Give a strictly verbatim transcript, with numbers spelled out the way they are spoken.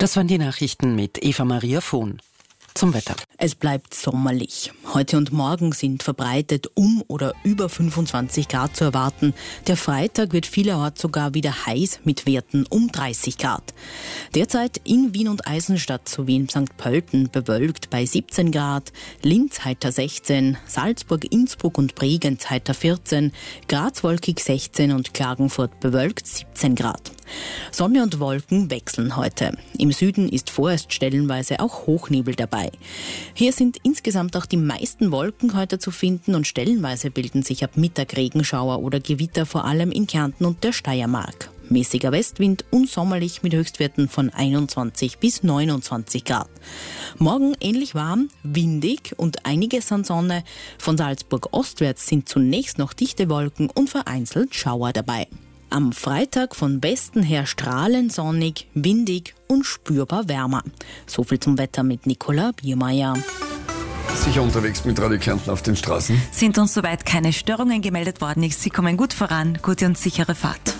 Das waren die Nachrichten mit Eva-Maria Vohn. Zum Wetter. Es bleibt sommerlich. Heute und morgen sind verbreitet um oder über fünfundzwanzig Grad zu erwarten. Der Freitag wird vielerorts sogar wieder heiß mit Werten um dreißig Grad. Derzeit in Wien und Eisenstadt sowie in Sankt Pölten bewölkt bei siebzehn Grad, Linz heiter sechzehn, Salzburg, Innsbruck und Bregenz heiter vierzehn, Graz wolkig sechzehn und Klagenfurt bewölkt siebzehn Grad. Sonne und Wolken wechseln heute. Im Süden ist vorerst stellenweise auch Hochnebel dabei. Hier sind insgesamt auch die meisten Wolken heute zu finden und stellenweise bilden sich ab Mittag Regenschauer oder Gewitter vor allem in Kärnten und der Steiermark. Mäßiger Westwind, unsommerlich mit Höchstwerten von einundzwanzig bis neunundzwanzig Grad. Morgen ähnlich warm, windig und einiges an Sonne. Von Salzburg ostwärts sind zunächst noch dichte Wolken und vereinzelt Schauer dabei. Am Freitag von Westen her strahlend sonnig, windig und spürbar wärmer. So viel zum Wetter mit Nicola Biermeier. Sicher unterwegs mit Radio Kärnten auf den Straßen. Sind uns soweit keine Störungen gemeldet worden. Sie kommen gut voran, gute und sichere Fahrt.